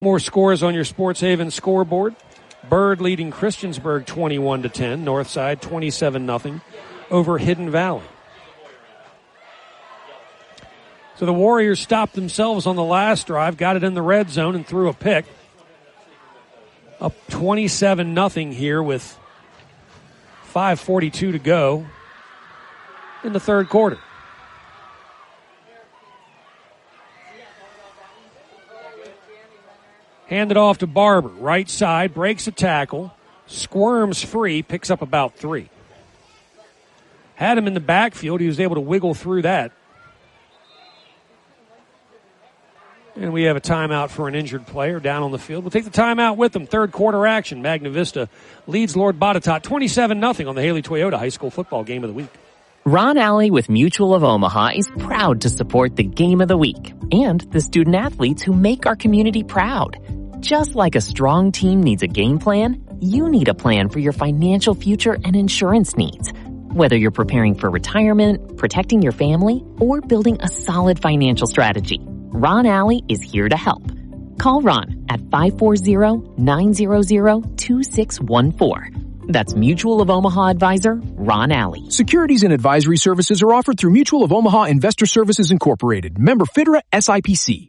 More scores on your Sports Haven scoreboard. Bird leading Christiansburg 21-10. Northside 27-0 over Hidden Valley. So the Warriors stopped themselves on the last drive, got it in the red zone and threw a pick. Up 27-0 here with 5:42 to go in the third quarter. Handed off to Barber. Right side, breaks a tackle, squirms free, picks up about 3. Had him in the backfield. He was able to wiggle through that. And we have a timeout for an injured player down on the field. We'll take the timeout with them. Third quarter action. Magna Vista leads Lord Botetourt 27-0 on the Haley Toyota High School Football Game of the Week. Ron Alley with Mutual of Omaha is proud to support the Game of the Week and the student athletes who make our community proud. Just like a strong team needs a game plan, you need a plan for your financial future and insurance needs. Whether you're preparing for retirement, protecting your family, or building a solid financial strategy, Ron Alley is here to help. Call Ron at 540-900-2614. That's Mutual of Omaha advisor Ron Alley. Securities and advisory services are offered through Mutual of Omaha Investor Services Incorporated. Member FINRA SIPC.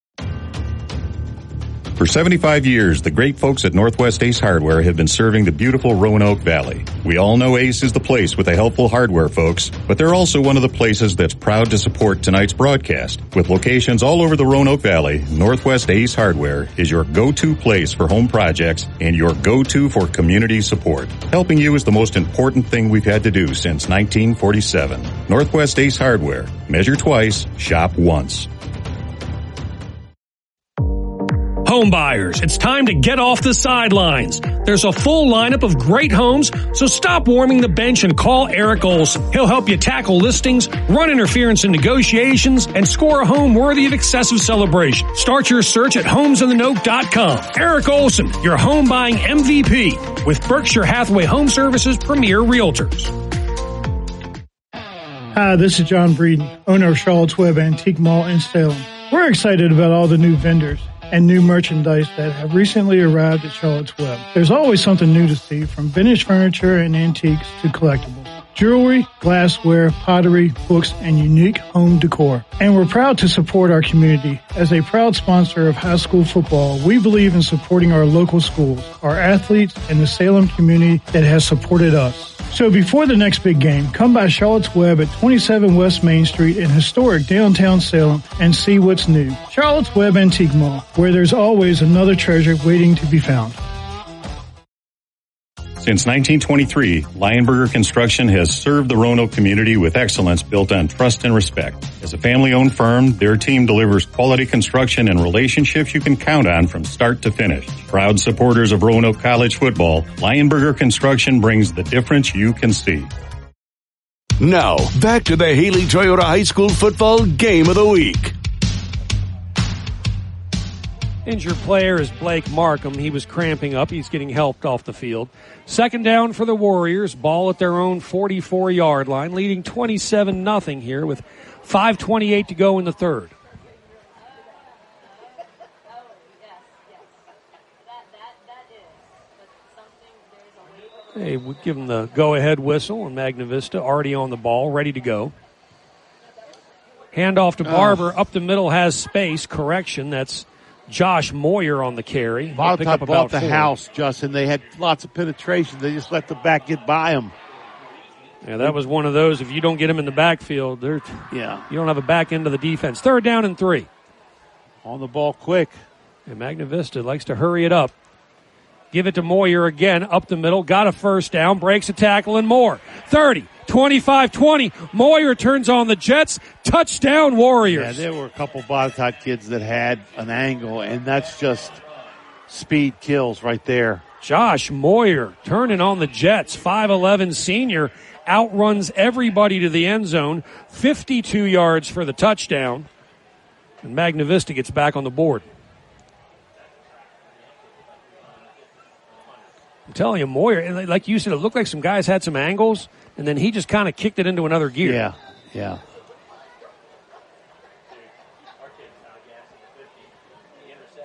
For 75 years, the great folks at Northwest Ace Hardware have been serving the beautiful Roanoke Valley. We all know Ace is the place with the helpful hardware folks, but they're also one of the places that's proud to support tonight's broadcast. With locations all over the Roanoke Valley, Northwest Ace Hardware is your go-to place for home projects and your go-to for community support. Helping you is the most important thing we've had to do since 1947. Northwest Ace Hardware. Measure twice, shop once. Home buyers, it's time to get off the sidelines. There's a full lineup of great homes, so stop warming the bench and call Eric Olson. He'll help you tackle listings, run interference in negotiations, and score a home worthy of excessive celebration. Start your search at homesonthenote.com. Eric Olson, your home buying MVP with Berkshire Hathaway Home Services Premier Realtors. Hi, this is John Breeden, owner of Charlotte's Web Antique Mall in Salem. We're excited about all the new vendors and new merchandise that have recently arrived at Charlotte's Web. There's always something new to see, from vintage furniture and antiques to collectibles, jewelry, glassware, pottery, books, and unique home decor. And we're proud to support our community. As a proud sponsor of high school football, we believe in supporting our local schools, our athletes, and the Salem community that has supported us. So before the next big game, come by Charlotte's Web at 27 West Main Street in historic downtown Salem and see what's new. Charlotte's Web Antique Mall, where there's always another treasure waiting to be found. Since 1923, Lionberger Construction has served the Roanoke community with excellence built on trust and respect. As a family-owned firm, their team delivers quality construction and relationships you can count on from start to finish. Proud supporters of Roanoke College football, Lionberger Construction brings the difference you can see. Now, back to the Haley Toyota High School Football Game of the Week. Injured player is Blake Markham. He was cramping up. He's getting helped off the field. Second down for the Warriors. Ball at their own 44-yard line, leading 27-0 here with 5:28 to go in the third. Hey, we give them the go-ahead whistle, and Magna Vista already on the ball, ready to go. Hand off to Barber. Up the middle has space. Correction, that's Josh Moyer on the carry. Botetourt bought the house, Justin. They had lots of penetration. They just let the back get by them. Yeah, that was one of those. If you don't get him in the backfield, you don't have a back end of the defense. Third down and 3. On the ball quick. And Magna Vista likes to hurry it up. Give it to Moyer again, up the middle. Got a first down, breaks a tackle, and more. 30, 25, 20. Moyer turns on the Jets. Touchdown, Warriors. Yeah, there were a couple Botetourt kids that had an angle, and that's just speed kills right there. Josh Moyer turning on the Jets. 5'11 senior outruns everybody to the end zone. 52 yards for the touchdown. And Magna Vista gets back on the board. I'm telling you, Moyer, like you said, it looked like some guys had some angles, and then he just kind of kicked it into another gear.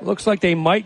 Looks like they might